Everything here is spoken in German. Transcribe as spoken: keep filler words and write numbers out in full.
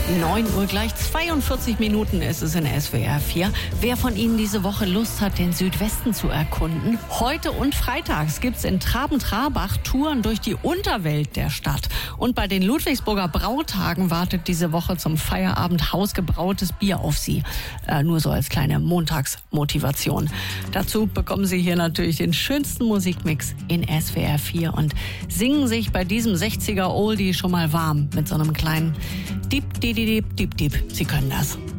neun Uhr gleich zweiundvierzig Minuten ist es in S W R vier. Wer von Ihnen diese Woche Lust hat, den Südwesten zu erkunden? Heute und freitags gibt's in Traben-Trarbach Touren durch die Unterwelt der Stadt. Und bei den Ludwigsburger Brautagen wartet diese Woche zum Feierabend hausgebrautes Bier auf Sie. Äh, nur so als kleine Montagsmotivation. Dazu bekommen Sie hier natürlich den schönsten Musikmix in S W R vier und singen sich bei diesem sechziger Oldie schon mal warm mit so einem kleinen Diep, Diep, Diep, Diep, Diep. Sie können das.